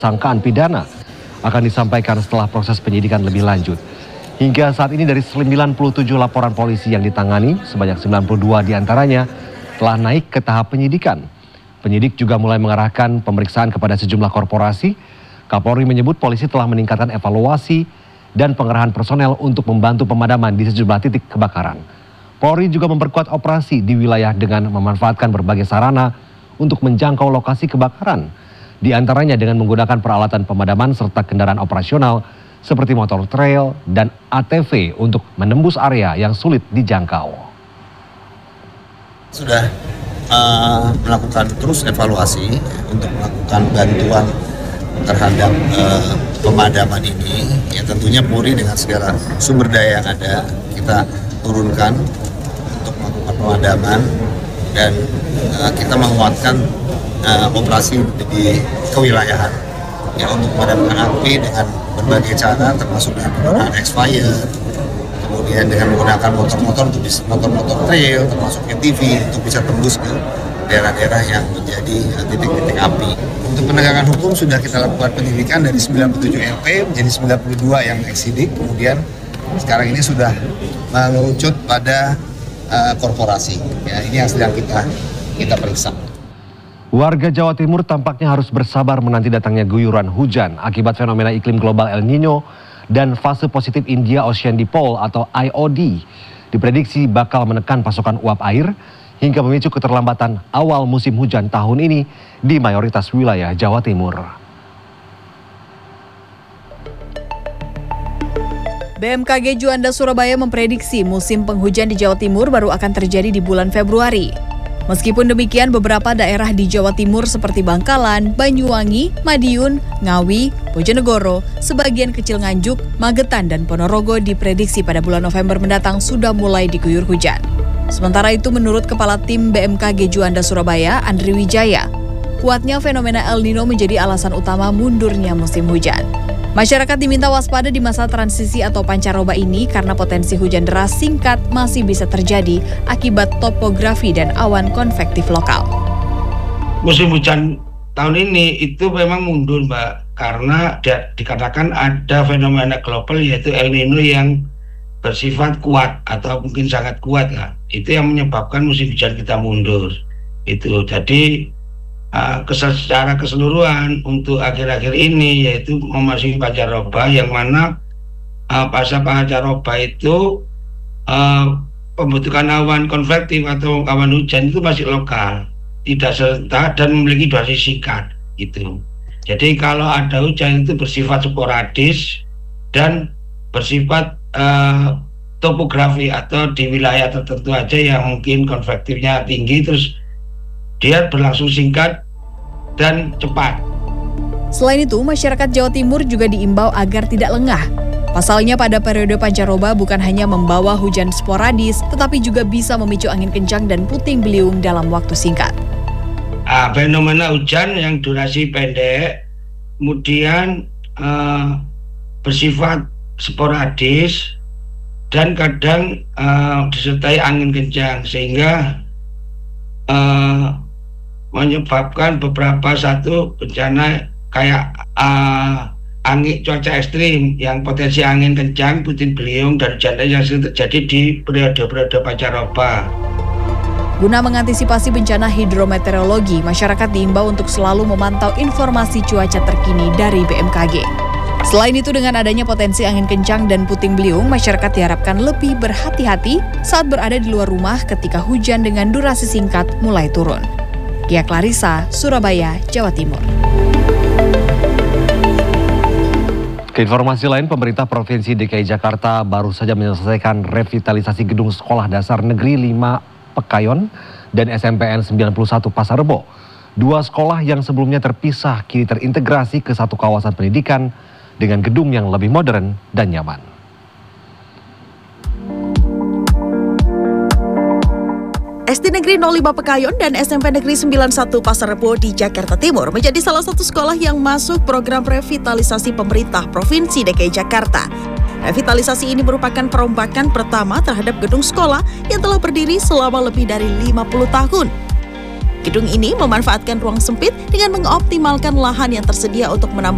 sangkaan pidana akan disampaikan setelah proses penyidikan lebih lanjut. Hingga saat ini dari 97 laporan polisi yang ditangani, sebanyak 92 diantaranya telah naik ke tahap penyidikan. Penyidik juga mulai mengarahkan pemeriksaan kepada sejumlah korporasi. Kapolri menyebut polisi telah meningkatkan evaluasi dan pengerahan personel untuk membantu pemadaman di sejumlah titik kebakaran. Polri juga memperkuat operasi di wilayah dengan memanfaatkan berbagai sarana untuk menjangkau lokasi kebakaran. Di antaranya dengan menggunakan peralatan pemadaman serta kendaraan operasional seperti motor trail dan ATV untuk menembus area yang sulit dijangkau. Sudah melakukan terus evaluasi untuk melakukan bantuan terhadap pemadaman ini. Ya tentunya Polri dengan segala sumber daya yang ada kita turunkan untuk melakukan pemadaman dan kita menguatkan operasi di kewilayahan ya untuk memadamkan api dengan berbagai cara termasuk dengan penggunaan expired, kemudian dengan menggunakan motor-motor trail termasuk ATV untuk bisa tembus ke daerah-daerah yang menjadi titik-titik api. Untuk penegakan hukum sudah kita lakukan penyidikan dari 97 LP menjadi 92 yang eksidik, kemudian sekarang ini sudah mengerucut pada korporasi. Ya, ini yang sedang kita periksa. Warga Jawa Timur tampaknya harus bersabar menanti datangnya guyuran hujan akibat fenomena iklim global El Nino dan fase positif India Ocean Dipole atau IOD. Diprediksi bakal menekan pasokan uap air hingga memicu keterlambatan awal musim hujan tahun ini di mayoritas wilayah Jawa Timur. BMKG Juanda Surabaya memprediksi musim penghujan di Jawa Timur baru akan terjadi di bulan Februari. Meskipun demikian, beberapa daerah di Jawa Timur seperti Bangkalan, Banyuwangi, Madiun, Ngawi, Bojonegoro, sebagian kecil Nganjuk, Magetan, dan Ponorogo diprediksi pada bulan November mendatang sudah mulai diguyur hujan. Sementara itu, menurut Kepala Tim BMKG Juanda Surabaya, Andri Wijaya, kuatnya fenomena El Nino menjadi alasan utama mundurnya musim hujan. Masyarakat diminta waspada di masa transisi atau pancaroba ini karena potensi hujan deras singkat masih bisa terjadi akibat topografi dan awan konvektif lokal. Musim hujan tahun ini itu memang mundur, Mbak, karena dikatakan ada fenomena global yaitu El Nino yang bersifat kuat atau mungkin sangat kuat lah. Itu yang menyebabkan musim hujan kita mundur. Itu jadi secara keseluruhan untuk akhir-akhir ini yaitu memasuki pancaroba yang mana pasca pancaroba itu pembentukan awan konvektif atau awan hujan itu masih lokal, tidak serta dan memiliki durasi singkat gitu. Jadi kalau ada hujan itu bersifat sporadis dan bersifat topografi atau di wilayah tertentu aja yang mungkin konvektifnya tinggi, terus dia berlangsung singkat dan cepat. Selain itu, masyarakat Jawa Timur juga diimbau agar tidak lengah. Pasalnya pada periode pancaroba bukan hanya membawa hujan sporadis, tetapi juga bisa memicu angin kencang dan puting beliung dalam waktu singkat. Fenomena hujan yang durasi pendek, kemudian bersifat sporadis, dan kadang disertai angin kencang, sehingga menyebabkan beberapa satu bencana kayak angin cuaca ekstrim yang potensi angin kencang, puting beliung, dan hujan yang sering terjadi di periode-periode pancaroba. Guna mengantisipasi bencana hidrometeorologi, masyarakat diimbau untuk selalu memantau informasi cuaca terkini dari BMKG. Selain itu, dengan adanya potensi angin kencang dan puting beliung, masyarakat diharapkan lebih berhati-hati saat berada di luar rumah ketika hujan dengan durasi singkat mulai turun. Gia Clarissa, Surabaya, Jawa Timur. Ke informasi lain, pemerintah Provinsi DKI Jakarta baru saja menyelesaikan revitalisasi gedung Sekolah Dasar Negeri 5 Pekayon dan SMPN 91 Pasar Rebo. Dua sekolah yang sebelumnya terpisah kini terintegrasi ke satu kawasan pendidikan dengan gedung yang lebih modern dan nyaman. SD Negeri 05 Pekayon dan SMP Negeri 91 Pasar Rebo di Jakarta Timur menjadi salah satu sekolah yang masuk program revitalisasi pemerintah Provinsi DKI Jakarta. Revitalisasi ini merupakan perombakan pertama terhadap gedung sekolah yang telah berdiri selama lebih dari 50 tahun. Gedung ini memanfaatkan ruang sempit dengan mengoptimalkan lahan yang tersedia untuk menambah